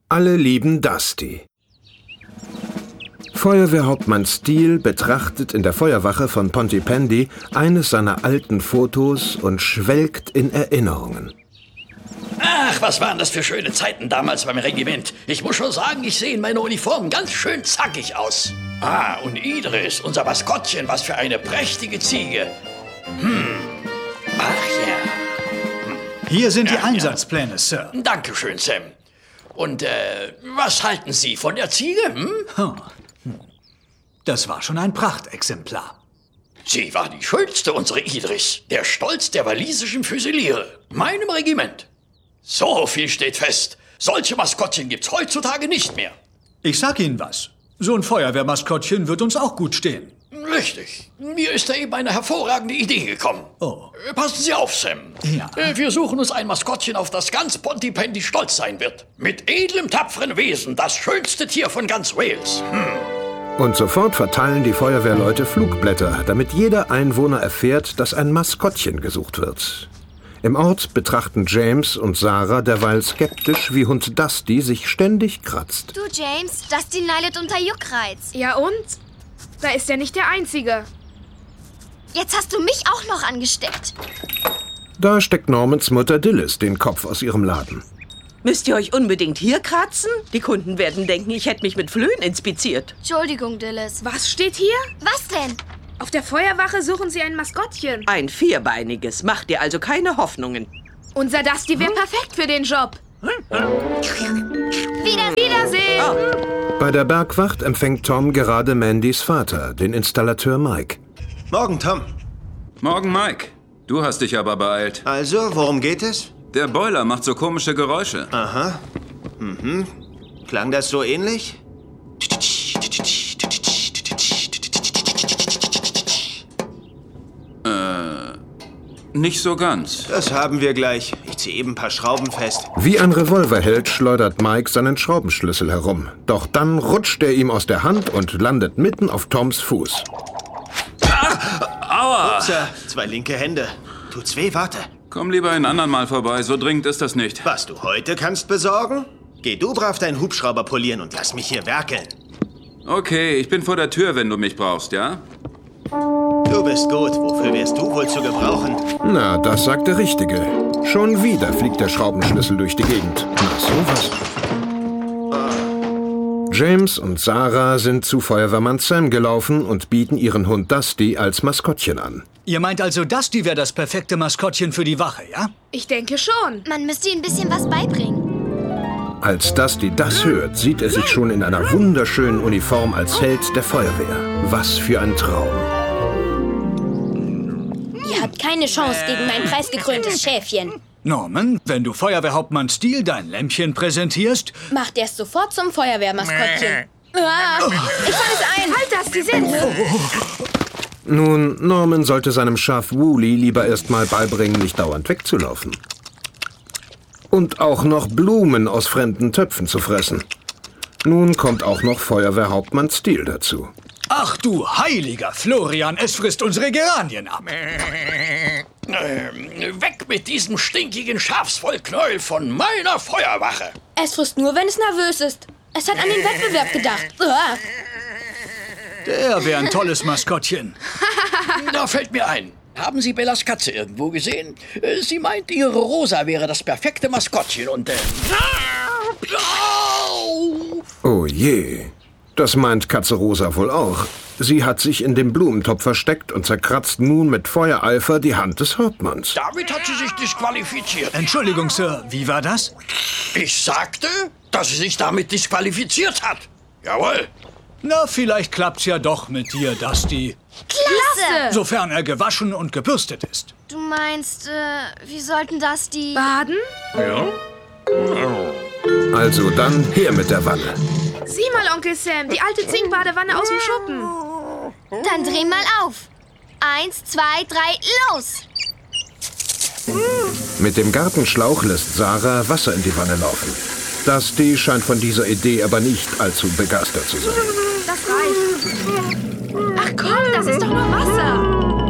Alle lieben Dusty. Feuerwehrhauptmann Steele betrachtet in der Feuerwache von Pontypandy eines seiner alten Fotos und schwelgt in Erinnerungen. Ach, was waren das für schöne Zeiten damals beim Regiment. Ich muss schon sagen, ich sehe in meiner Uniform ganz schön zackig aus. Ah, und Idris, unser Maskottchen, was für eine prächtige Ziege. Ach ja. Hier sind die Einsatzpläne, Sir. Dankeschön, Sam. Und, was halten Sie von der Ziege, Das war schon ein Prachtexemplar. Sie war die schönste, unsere Idris. Der Stolz der walisischen Füsiliere. Meinem Regiment. So viel steht fest. Solche Maskottchen gibt's heutzutage nicht mehr. Ich sag Ihnen was. So ein Feuerwehrmaskottchen wird uns auch gut stehen. Richtig. Mir ist da eben eine hervorragende Idee gekommen. Oh. Passen Sie auf, Sam. Ja. Wir suchen uns ein Maskottchen, auf das ganz Pontypandy stolz sein wird. Mit edlem, tapferen Wesen. Das schönste Tier von ganz Wales. Und sofort verteilen die Feuerwehrleute Flugblätter, damit jeder Einwohner erfährt, dass ein Maskottchen gesucht wird. Im Ort betrachten James und Sarah derweil skeptisch, wie Hund Dusty sich ständig kratzt. Du, James, Dusty leidet unter Juckreiz. Ja und? Da ist er nicht der Einzige. Jetzt hast du mich auch noch angesteckt. Da steckt Normans Mutter Dilys den Kopf aus ihrem Laden. Müsst ihr euch unbedingt hier kratzen? Die Kunden werden denken, ich hätte mich mit Flöhen inspiziert. Entschuldigung, Dilys. Was steht hier? Was denn? Auf der Feuerwache suchen sie ein Maskottchen. Ein vierbeiniges. Macht dir also keine Hoffnungen. Unser Dusty wäre perfekt für den Job. Wiedersehen. Oh. Bei der Bergwacht empfängt Tom gerade Mandys Vater, den Installateur Mike. Morgen, Tom. Morgen, Mike. Du hast dich aber beeilt. Also, worum geht es? Der Boiler macht so komische Geräusche. Aha. Klang das so ähnlich? Nicht so ganz. Das haben wir gleich. Ich ziehe eben ein paar Schrauben fest. Wie ein Revolverheld schleudert Mike seinen Schraubenschlüssel herum. Doch dann rutscht er ihm aus der Hand und landet mitten auf Toms Fuß. Aua! Sir, 2 linke Hände. Tut's weh, warte. Komm lieber ein andern Mal vorbei, so dringend ist das nicht. Was du heute kannst besorgen? Geh du brav deinen Hubschrauber polieren und lass mich hier werkeln. Okay, ich bin vor der Tür, wenn du mich brauchst, ja? Du bist gut. Wofür wärst du wohl zu gebrauchen? Na, das sagt der Richtige. Schon wieder fliegt der Schraubenschlüssel durch die Gegend. Na, sowas. James und Sarah sind zu Feuerwehrmann Sam gelaufen und bieten ihren Hund Dusty als Maskottchen an. Ihr meint also, Dusty wäre das perfekte Maskottchen für die Wache, ja? Ich denke schon. Man müsste ihm ein bisschen was beibringen. Als Dusty das hört, sieht er sich schon in einer wunderschönen Uniform als Held der Feuerwehr. Was für ein Traum. Ihr habt keine Chance gegen mein preisgekröntes Schäfchen. Norman, wenn du Feuerwehrhauptmann Steele dein Lämpchen präsentierst... Macht erst sofort zum Feuerwehrmaskottchen. Ich fand es ein. Halt das, die sind. Nun, Norman sollte seinem Schaf Wooly lieber erst mal beibringen, nicht dauernd wegzulaufen. Und auch noch Blumen aus fremden Töpfen zu fressen. Nun kommt auch noch Feuerwehrhauptmann Steele dazu. Ach du heiliger Florian, es frisst unsere Geranien ab. Weg mit diesem stinkigen Schafsvollknäuel von meiner Feuerwache. Es frisst nur, wenn es nervös ist. Es hat an den Wettbewerb gedacht. Der wäre ein tolles Maskottchen. Da fällt mir ein. Haben Sie Bellas Katze irgendwo gesehen? Sie meint, ihre Rosa wäre das perfekte Maskottchen und... Oh je, das meint Katze Rosa wohl auch. Sie hat sich in dem Blumentopf versteckt und zerkratzt nun mit Feuereifer die Hand des Hauptmanns. Damit hat sie sich disqualifiziert. Entschuldigung, Sir, wie war das? Ich sagte, dass sie sich damit disqualifiziert hat. Jawohl. Na, vielleicht klappt's ja doch mit dir, Dusty. Klasse! Sofern er gewaschen und gebürstet ist. Du meinst, wir sollten Dusty... Baden? Ja? Also dann her mit der Wanne. Sieh mal, Onkel Sam, die alte Zinkbadewanne aus dem Schuppen. Dann dreh mal auf. 1, 2, 3, los! Mit dem Gartenschlauch lässt Sarah Wasser in die Wanne laufen. Dusty scheint von dieser Idee aber nicht allzu begeistert zu sein. Das reicht. Ach komm, das ist doch nur Wasser.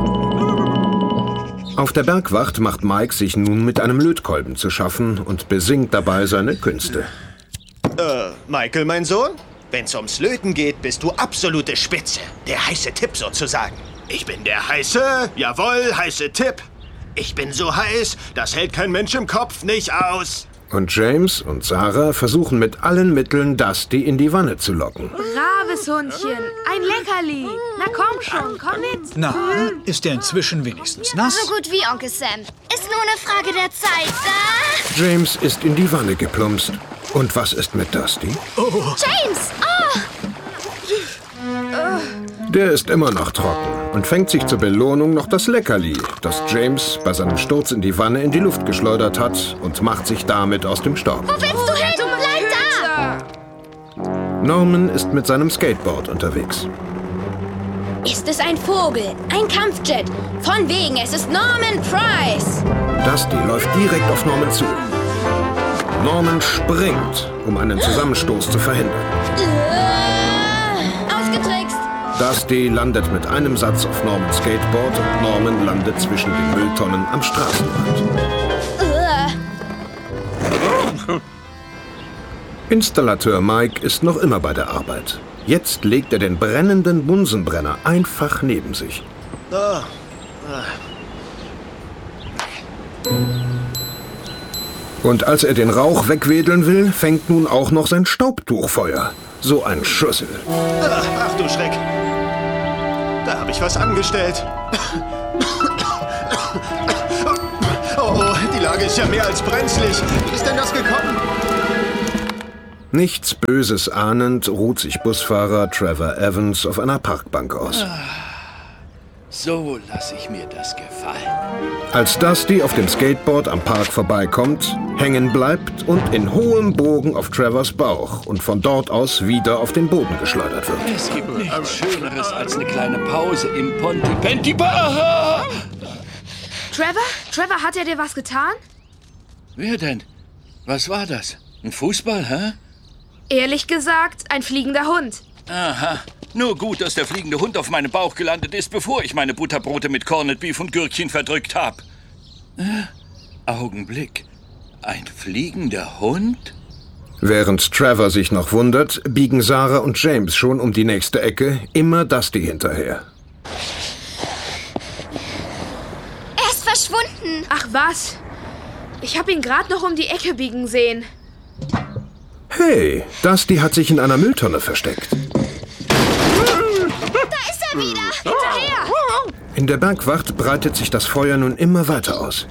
Auf der Bergwacht macht Mike sich nun mit einem Lötkolben zu schaffen und besingt dabei seine Künste. Michael, mein Sohn? Wenn's ums Löten geht, bist du absolute Spitze. Der heiße Tipp sozusagen. Ich bin der heiße, heiße Tipp. Ich bin so heiß, das hält kein Mensch im Kopf nicht aus. Und James und Sarah versuchen mit allen Mitteln, Dusty in die Wanne zu locken. Braves Hundchen, ein Leckerli. Na komm schon, komm mit. Na, ist er inzwischen wenigstens nass? So gut wie Onkel Sam. Ist nur eine Frage der Zeit. James ist in die Wanne geplumpst. Und was ist mit Dusty? James! Oh! Der ist immer noch trocken und fängt sich zur Belohnung noch das Leckerli, das James bei seinem Sturz in die Wanne in die Luft geschleudert hat und macht sich damit aus dem Staub. Wo willst du hin? Bleib da! Norman ist mit seinem Skateboard unterwegs. Ist es ein Vogel? Ein Kampfjet? Von wegen, es ist Norman Price! Dusty läuft direkt auf Norman zu. Norman springt, um einen Zusammenstoß zu verhindern. Ausgetrickst! Dusty landet mit einem Satz auf Normans Skateboard und Norman landet zwischen den Mülltonnen am Straßenrand. Installateur Mike ist noch immer bei der Arbeit. Jetzt legt er den brennenden Bunsenbrenner einfach neben sich. Und als er den Rauch wegwedeln will, fängt nun auch noch sein Staubtuch Feuer. So ein Schüssel. Ach du Schreck. Da habe ich was angestellt. Oh, die Lage ist ja mehr als brenzlig. Wie ist denn das gekommen? Nichts Böses ahnend ruht sich Busfahrer Trevor Evans auf einer Parkbank aus. So lasse ich mir das gefallen. Als Dusty auf dem Skateboard am Park vorbeikommt, hängen bleibt und in hohem Bogen auf Trevors Bauch und von dort aus wieder auf den Boden geschleudert wird. Es gibt nichts Schöneres als eine kleine Pause im Ponty-Penty-Bar. Trevor, hat er dir was getan? Wer denn? Was war das? Ein Fußball, hä? Ehrlich gesagt, ein fliegender Hund. Aha. Nur gut, dass der fliegende Hund auf meinem Bauch gelandet ist, bevor ich meine Butterbrote mit Corned Beef und Gürkchen verdrückt habe. Augenblick. Ein fliegender Hund? Während Trevor sich noch wundert, biegen Sarah und James schon um die nächste Ecke, immer Dusty hinterher. Er ist verschwunden. Ach was? Ich habe ihn gerade noch um die Ecke biegen sehen. Hey, Dusty hat sich in einer Mülltonne versteckt. Da ist er wieder. Hinterher. In der Bergwacht breitet sich das Feuer nun immer weiter aus.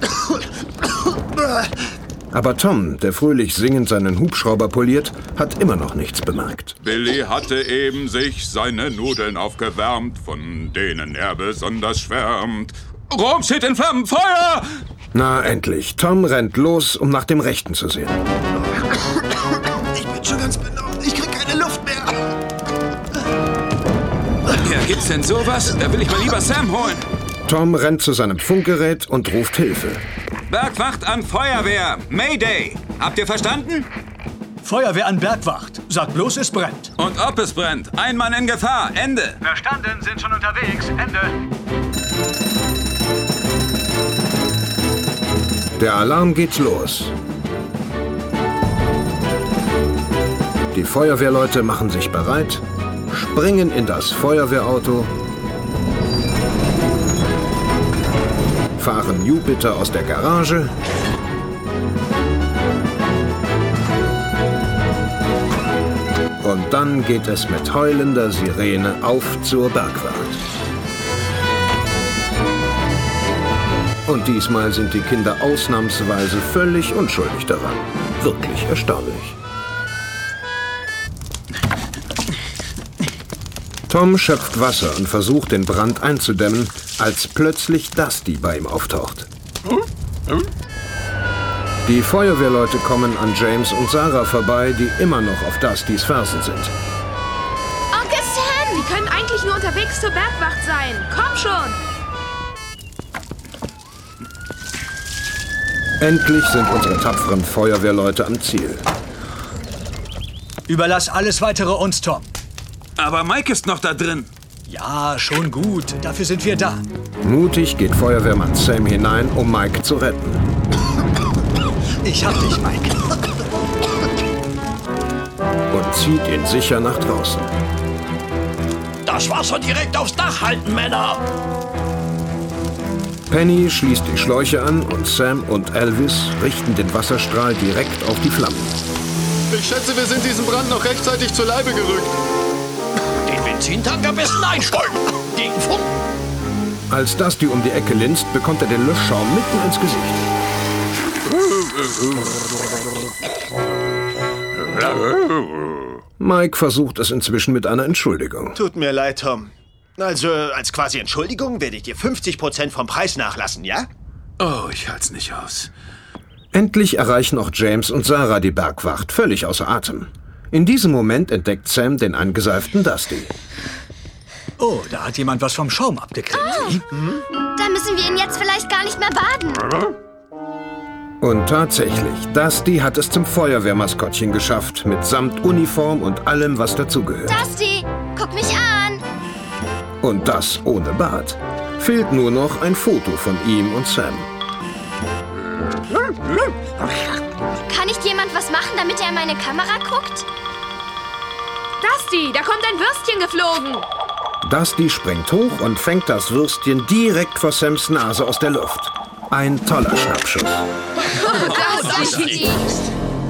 Aber Tom, der fröhlich singend seinen Hubschrauber poliert, hat immer noch nichts bemerkt. Billy hatte eben sich seine Nudeln aufgewärmt, von denen er besonders schwärmt. Rom steht in Flammen, Feuer! Na, endlich. Tom rennt los, um nach dem Rechten zu sehen. Ich bin schon ganz benommen. Ich krieg keine Luft mehr. Ja, gibt's denn sowas? Da will ich mal lieber Sam holen. Tom rennt zu seinem Funkgerät und ruft Hilfe. Bergwacht an Feuerwehr. Mayday. Habt ihr verstanden? Feuerwehr an Bergwacht. Sagt bloß, es brennt. Und ob es brennt. Ein Mann in Gefahr. Ende. Verstanden, sind schon unterwegs. Ende. Der Alarm geht los. Die Feuerwehrleute machen sich bereit, springen in das Feuerwehrauto, fahren Jupiter aus der Garage und dann geht es mit heulender Sirene auf zur Bergwacht. Und diesmal sind die Kinder ausnahmsweise völlig unschuldig daran. Wirklich erstaunlich. Tom schöpft Wasser und versucht, den Brand einzudämmen, als plötzlich Dusty bei ihm auftaucht. Die Feuerwehrleute kommen an James und Sarah vorbei, die immer noch auf Dustys Fersen sind. Onkel Sam! Die können eigentlich nur unterwegs zur Bergwacht sein. Komm schon! Endlich sind unsere tapferen Feuerwehrleute am Ziel. Überlass alles Weitere uns, Tom. Aber Mike ist noch da drin. Ja, schon gut. Dafür sind wir da. Mutig geht Feuerwehrmann Sam hinein, um Mike zu retten. Ich hab dich, Mike. zieht ihn sicher nach draußen. Das Wasser direkt aufs Dach halten, Männer! Penny schließt die Schläuche an und Sam und Elvis richten den Wasserstrahl direkt auf die Flammen. Ich schätze, wir sind diesem Brand noch rechtzeitig zu Leibe gerückt. Den Benzintank am besten einstollen. Gegen Funken. Als Dusty um die Ecke linst, bekommt er den Löschschaum mitten ins Gesicht. Mike versucht es inzwischen mit einer Entschuldigung. Tut mir leid, Tom. Also, als quasi Entschuldigung werde ich dir 50% vom Preis nachlassen, ja? Oh, ich halt's nicht aus. Endlich erreichen auch James und Sarah die Bergwacht, völlig außer Atem. In diesem Moment entdeckt Sam den angeseiften Dusty. Oh, da hat jemand was vom Schaum abgekriegt. Da müssen wir ihn jetzt vielleicht gar nicht mehr baden. Und tatsächlich, Dusty hat es zum Feuerwehrmaskottchen geschafft, mitsamt Uniform und allem, was dazugehört. Dusty, guck mich an. Und das ohne Bart. Fehlt nur noch ein Foto von ihm und Sam. Kann nicht jemand was machen, damit er in meine Kamera guckt? Dusty, da kommt ein Würstchen geflogen. Dusty springt hoch und fängt das Würstchen direkt vor Sams Nase aus der Luft. Ein toller Schnappschuss. Dusty.